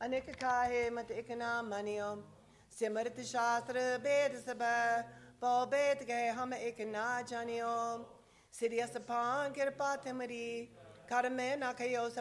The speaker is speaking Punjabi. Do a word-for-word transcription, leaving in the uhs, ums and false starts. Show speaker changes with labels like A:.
A: ਅਨੇਕ ਕਾਹੇ ਮਤ ਇਕ ਨਾ ਮਨਿਓ ਸਿਮਰਤ ਸ਼ਾਸਤਰ ਬੇਦ ਸਭ ਪਉ ਬੇਦ ਗਏ ਹਮ ਇਕ ਨਾ ਜਾਣਿਓ ਸ੍ਰੀ ਅਸਪਾਂ ਕਿਰਪਾ ਤੁਮਰੀ ਕਰ ਮੈਂ ਨਾ ਕਹਿਓ